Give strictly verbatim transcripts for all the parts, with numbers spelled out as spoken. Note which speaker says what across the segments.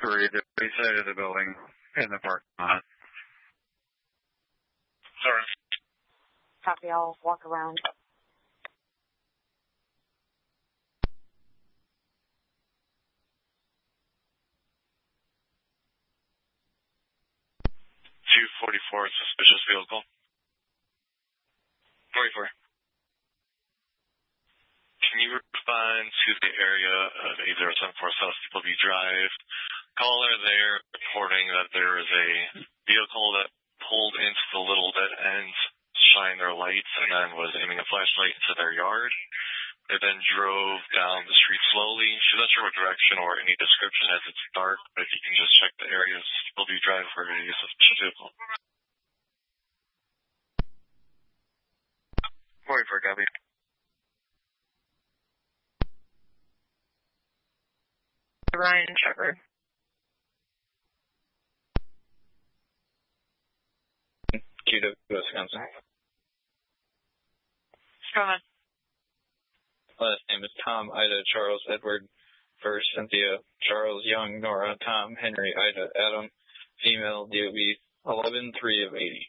Speaker 1: Three, the east side of the building in the parking lot.
Speaker 2: Sorry.
Speaker 3: Copy, I'll walk around.
Speaker 2: two forty-four, suspicious vehicle. forty-four. Can you respond to the area of eight oh seven four South W Drive? Caller there reporting that there is a vehicle that pulled into the little dead end, shined their lights, and then was aiming a flashlight into their yard. They then drove down the street slowly. She's not sure what direction or any description as it's dark, but if you can just check the areas W Drive for a suspicious vehicle. forty-four, copy.
Speaker 3: Ryan Shepard.
Speaker 4: Q W, Wisconsin.
Speaker 3: Go ahead.
Speaker 4: Last name is Tom, Ida, Charles, Edward, First, Cynthia, Charles, Young, Nora, Tom, Henry, Ida, Adam, female, D O B, eleven three of eighty.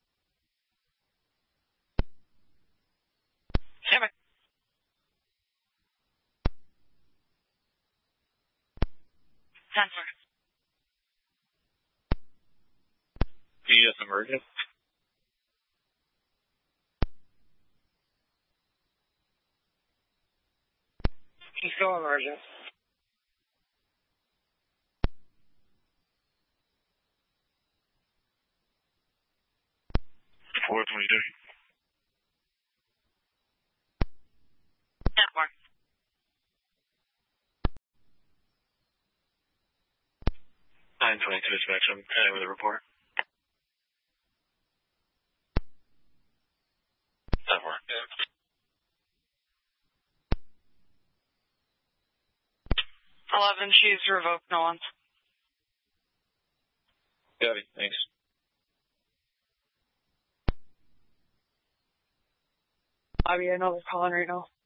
Speaker 3: Shepard. ten four.
Speaker 4: D S emergent.
Speaker 3: He's still emergent.
Speaker 2: four twenty-two.
Speaker 3: ten four.
Speaker 2: nine twenty-two is maximum. Heading with a report. ten four.
Speaker 3: eleven, she's revoked, no one's.
Speaker 4: Copy, thanks.
Speaker 3: I mean, I know they're calling right now.